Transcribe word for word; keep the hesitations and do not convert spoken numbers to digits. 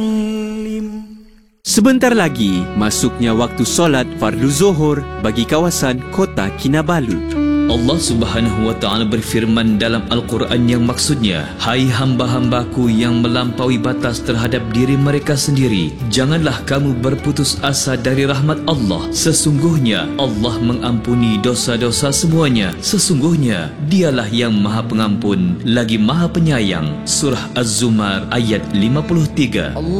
Sebentar lagi, masuknya waktu solat fardu zuhur bagi kawasan Kota Kinabalu. Allah Subhanahu wa taala berfirman dalam Al-Quran yang maksudnya, hai hamba-hambaku yang melampaui batas terhadap diri mereka sendiri, janganlah kamu berputus asa dari rahmat Allah. Sesungguhnya Allah mengampuni dosa-dosa semuanya. Sesungguhnya Dialah yang Maha Pengampun lagi Maha Penyayang. Surah Az-Zumar ayat lima puluh tiga.